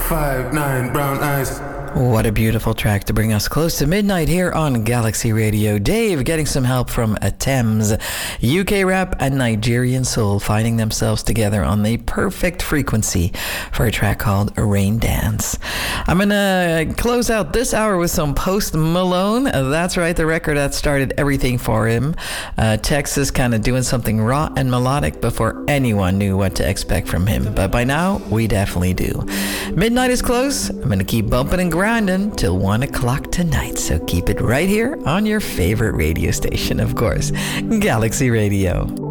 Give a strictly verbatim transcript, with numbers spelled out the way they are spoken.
five, nine, brown eyes. What a beautiful track to bring us close to midnight here on Galaxy Radio. Dave getting some help from Thames. U K rap and Nigerian soul finding themselves together on the perfect frequency for a track called Rain Dance. I'm going to close out this hour with some Post Malone. That's right, the record that started everything for him. Uh, Texas kind of doing something raw and melodic before anyone knew what to expect from him. But by now, we definitely do. Midnight is close. I'm going to keep bumping and grinding till one o'clock tonight. So keep it right here on your favorite radio station, of course, Galaxy Radio.